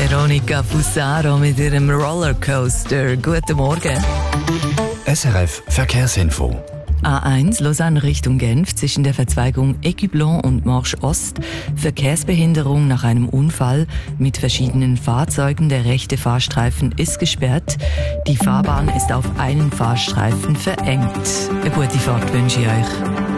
Veronica Fusaro mit ihrem Rollercoaster. Guten Morgen. SRF Verkehrsinfo. A1 Lausanne Richtung Genf zwischen der Verzweigung Ecublon und Marche Ost. Verkehrsbehinderung nach einem Unfall mit verschiedenen Fahrzeugen. Der rechte Fahrstreifen ist gesperrt. Die Fahrbahn ist auf einen Fahrstreifen verengt. Eine gute Fahrt wünsche ich euch.